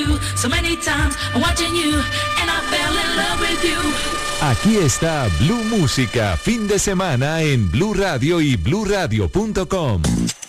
So many times I'm watching you and I fell in love with you. Aquí está Blue Música, fin de semana en Blue Radio y BlueRadio.com.